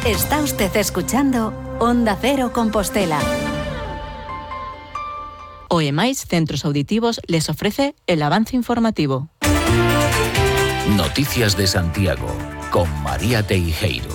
Está usted escuchando Onda Cero Compostela. OEMAIS Centros Auditivos les ofrece el avance informativo. Noticias de Santiago, con María Teijeiro.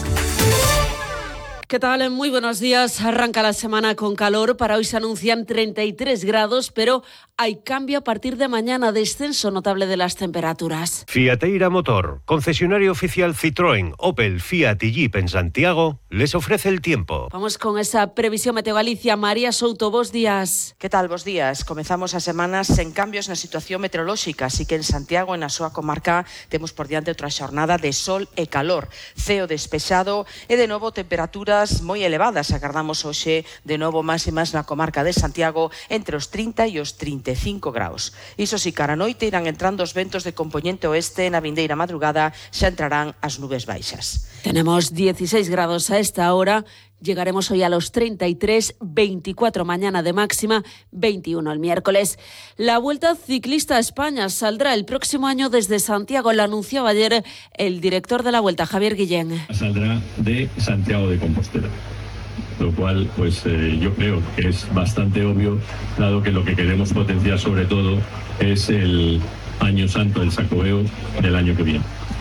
¿Qué tal? Muy buenos días. Arranca la semana con calor. Para hoy se anuncian 33 grados, pero hay cambio a partir de mañana, descenso notable de las temperaturas. Fiateira Motor, concesionario oficial Citroën, Opel, Fiat y Jeep en Santiago, les ofrece el tiempo. Vamos con esa previsión Meteo Galicia. María Souto, bos días. Que tal, bos días? Comezamos a semanas sen cambios na situación meteorolóxica, así que en Santiago, en a súa comarca, temos por diante outra xornada de sol e calor, ceo despexado e de novo temperaturas moi elevadas. Agardamos hoxe de novo máximas na comarca de Santiago entre os 30 e os 35 graus. Iso si, cara a noite irán entrando os ventos de compoñente oeste, na vindeira madrugada xa entrarán as nubes baixas. Tenemos 16 grados a esta hora. Llegaremos hoy a los 33, 24 mañana de máxima, 21 el miércoles. La Vuelta Ciclista a España saldrá el próximo año desde Santiago. Lo anunciaba ayer el director de la Vuelta, Javier Guillén. Saldrá de Santiago de Compostela, lo cual pues yo creo que es bastante obvio, dado que lo que queremos potenciar sobre todo es el Año Santo del Xacobeo del año que viene.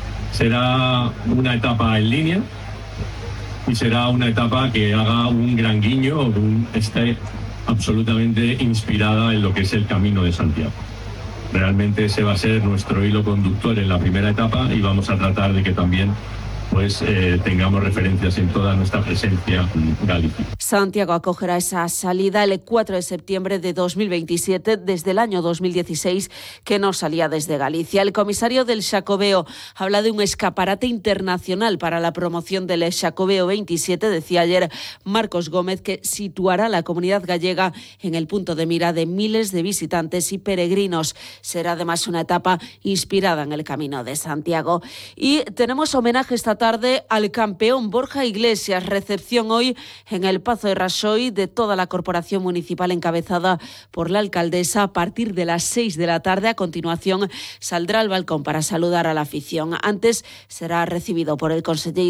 Será una etapa en línea y será una etapa que haga un gran guiño, esté absolutamente inspirada en lo que es el Camino de Santiago. Realmente ese va a ser nuestro hilo conductor en la primera etapa y vamos a tratar de que también tengamos referencias en toda nuestra presencia en Galicia. Santiago acogerá esa salida el 4 de septiembre de 2027, desde el año 2016, que no salía desde Galicia. El comisario del Xacobeo habla de un escaparate internacional para la promoción del Xacobeo 27, decía ayer Marcos Gómez, que situará a la comunidad gallega en el punto de mira de miles de visitantes y peregrinos. Será además una etapa inspirada en el Camino de Santiago. Y tenemos homenaje esta tarde al campeón Borja Iglesias. Recepción hoy en el Pazo de Raxoi de toda la corporación municipal encabezada por la alcaldesa a partir de las 6 de la tarde. A continuación saldrá al balcón para saludar a la afición. Antes será recibido por el consejero